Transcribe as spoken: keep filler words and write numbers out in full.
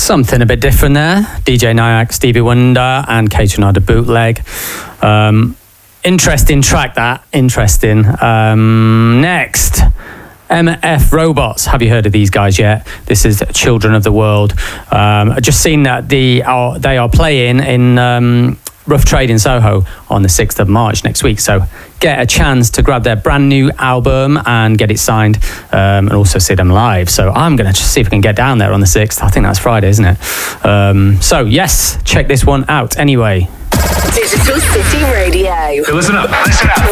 Something a bit different there. D J Nyack, Stevie Wonder, and Kaytranada Bootleg. Um, interesting track, that. Interesting. Um, next, M F Robots. Have you heard of these guys yet? This is Children of the World. Um, I just seen that the are, they are playing in um, Rough Trade in Soho on the sixth of March next week. So get a chance to grab their brand new album and get it signed, um, and also see them live. So I'm going to see if I can get down there on the sixth. I think that's Friday, isn't it? Um, so yes, check this one out anyway. Digital City Radio. Hey, listen up, listen up.